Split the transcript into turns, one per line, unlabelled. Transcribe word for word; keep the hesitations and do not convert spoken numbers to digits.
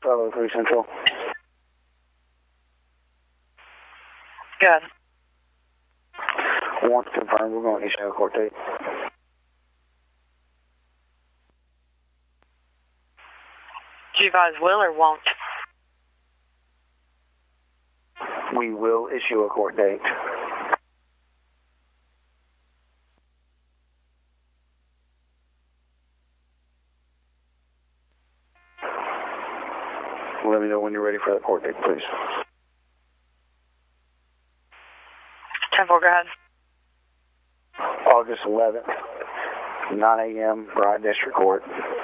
Bravo three Central.
Good.
Once confirmed, we're going to issue a court date.
Do you guys will or won't?
We will issue a court date. Let me know when you're ready for that court date, please.
ten four, go ahead.
August eleventh, nine A M, Bryant District Court.